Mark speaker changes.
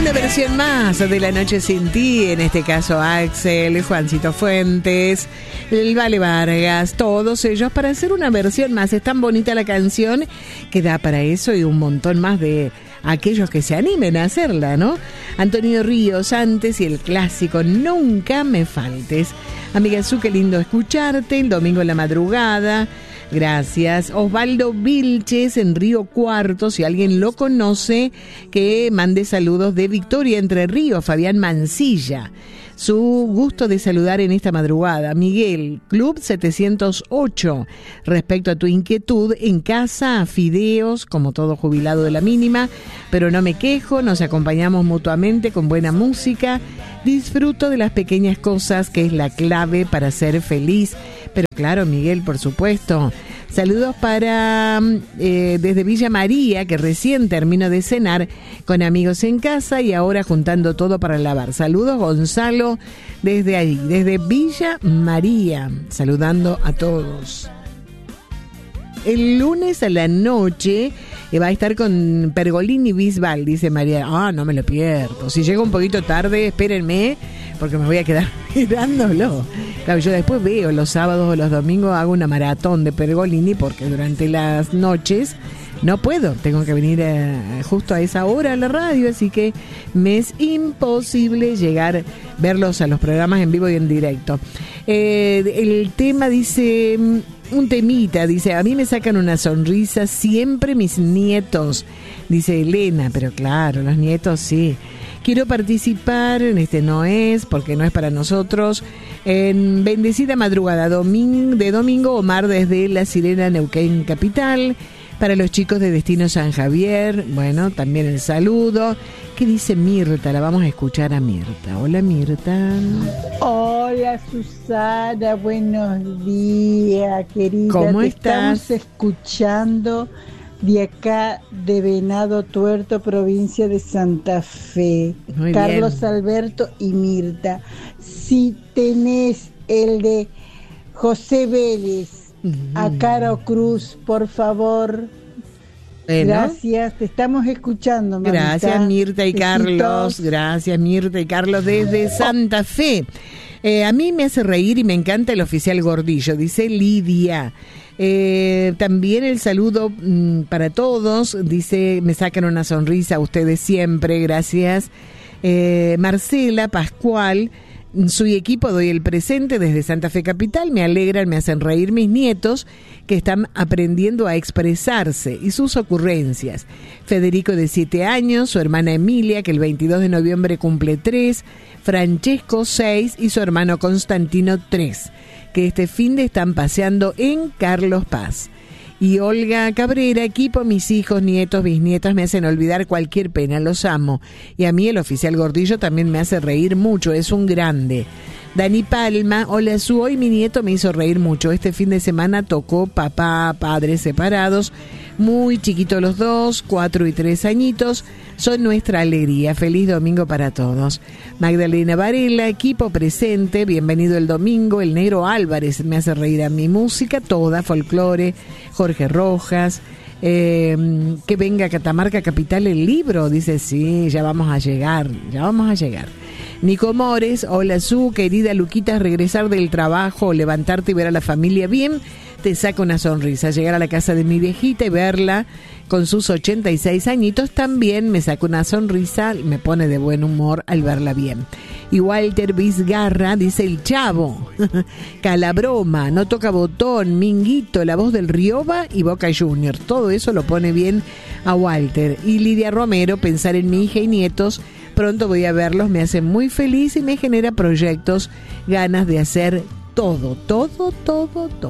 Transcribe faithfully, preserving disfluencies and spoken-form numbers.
Speaker 1: Una versión más de La Noche Sin Ti, en este caso Axel, Juancito Fuentes, el Vale Vargas, todos ellos para hacer una versión más. Es tan bonita la canción que da para eso y un montón más de aquellos que se animen a hacerla, ¿no? Antonio Ríos antes y el clásico Nunca Me Faltes. Amiga Su, qué lindo escucharte, el domingo en la madrugada. Gracias. Osvaldo Vilches en Río Cuarto, si alguien lo conoce, que mande saludos de Victoria Entre Ríos, Fabián Mancilla. Su gusto de saludar en esta madrugada. Miguel, Club setecientos ocho. Respecto a tu inquietud, en casa, fideos, como todo jubilado de la mínima, pero no me quejo, nos acompañamos mutuamente con buena música. Disfruto de las pequeñas cosas, que es la clave para ser feliz. Pero claro, Miguel, por supuesto. Saludos para eh, desde Villa María, que recién termino de cenar con amigos en casa y ahora juntando todo para lavar. Saludos, Gonzalo, desde ahí, desde Villa María, saludando a todos. El lunes a la noche eh, va a estar con Pergolini Bisbal, dice María. Ah, no me lo pierdo. Si llega un poquito tarde, espérenme, porque me voy a quedar mirándolo. Claro, yo después veo los sábados o los domingos, hago una maratón de Pergolini, porque durante las noches no puedo, tengo que venir a, justo a esa hora a la radio, así que me es imposible llegar, verlos a los programas en vivo y en directo. Eh, el tema dice, un temita, dice, a mí me sacan una sonrisa siempre mis nietos, dice Elena, pero claro, los nietos sí. Quiero participar en este no es, porque no es para nosotros. En Bendecida Madrugada domingo, de domingo, Omar desde La Sirena, Neuquén Capital. Para los chicos de Destino San Javier, bueno, también el saludo. ¿Qué dice Mirta? La vamos a escuchar a Mirta. Hola, Mirta.
Speaker 2: Hola, Susana, buenos días, querida.
Speaker 1: ¿Cómo
Speaker 2: Te
Speaker 1: estás?
Speaker 2: Estamos escuchando de acá, de Venado Tuerto, provincia de Santa Fe.
Speaker 1: Muy
Speaker 2: Carlos
Speaker 1: bien.
Speaker 2: Alberto y Mirta. Si tenés el de José Vélez,
Speaker 1: Mm.
Speaker 2: a Caro Cruz, por favor.
Speaker 1: Bueno.
Speaker 2: Gracias, te estamos escuchando, mamita.
Speaker 1: Gracias, Mirta y
Speaker 2: Besitos.
Speaker 1: Carlos. Gracias, Mirta y Carlos desde Santa Fe. Eh, a mí me hace reír y me encanta el oficial Gordillo, dice Lidia. Eh, también el saludo mmm, para todos, dice, me sacan una sonrisa a ustedes siempre, gracias. Eh, Marcela Pascual, su equipo doy el presente desde Santa Fe Capital, me alegran, me hacen reír mis nietos que están aprendiendo a expresarse y sus ocurrencias. Federico de siete años, su hermana Emilia que el veintidós de noviembre cumple tres, Francesco seis y su hermano Constantino tres, que este fin de están paseando en Carlos Paz. Y Olga Cabrera, equipo, mis hijos, nietos, bisnietas me hacen olvidar cualquier pena, los amo. Y a mí el oficial Gordillo también me hace reír mucho, es un grande. Dani Palma, hola Su, hoy mi nieto me hizo reír mucho. Este fin de semana tocó Papá, Padres Separados, muy chiquitos los dos, cuatro y tres añitos, son nuestra alegría. Feliz domingo para todos. Magdalena Varela, equipo presente, bienvenido el domingo. El Negro Álvarez me hace reír a mi música, toda, folclore. Jorge Rojas, eh, que venga a Catamarca Capital el libro, dice, sí, ya vamos a llegar, ya vamos a llegar. Nico Mores, hola Su, querida Luquita, regresar del trabajo, levantarte y ver a la familia bien, te saca una sonrisa. Llegar a la casa de mi viejita y verla con sus ochenta y seis añitos también me saca una sonrisa, me pone de buen humor al verla bien. Y Walter Vizgarra dice el Chavo, Calabroma, No Toca Botón, Minguito, La Voz del Rioba y Boca Junior. Todo eso lo pone bien a Walter. Y Lidia Romero, pensar en mi hija y nietos, pronto voy a verlos, me hace muy feliz y me genera proyectos, ganas de hacer todo, todo, todo, todo.